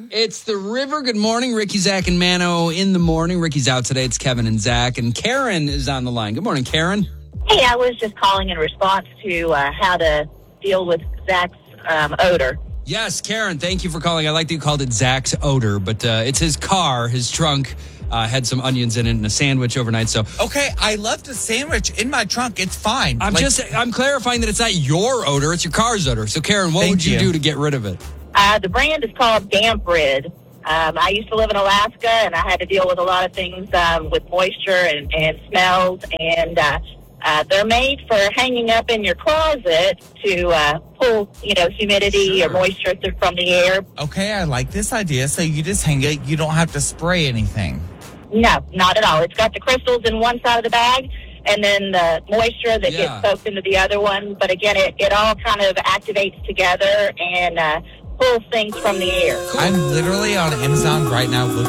It's the River. Good morning. Ricky, Zach, and Mano in the morning. Ricky's out today. It's Kevin and Zach. And Karen is on the line. Good morning, Karen. Hey, I was just calling in response to how to deal with Zach's odor. Yes, Karen, thank you for calling. I like that you called it Zach's odor, but it's his car, his trunk. Had some onions in it and a sandwich overnight. So okay, I left a sandwich in my trunk. It's fine. I'm clarifying that it's not your odor; it's your car's odor. So, Karen, what would you do to get rid of it? The brand is called Damp Rid. I used to live in Alaska, and I had to deal with a lot of things with moisture and smells. And they're made for hanging up in your closet to pull, humidity or moisture from the air. Okay, I like this idea. So you just hang it. You don't have to spray anything. No, not at all. It's got the crystals in one side of the bag, and then the moisture that gets soaked into the other one. But again, it all kind of activates together and pulls things from the air. I'm literally on Amazon right now looking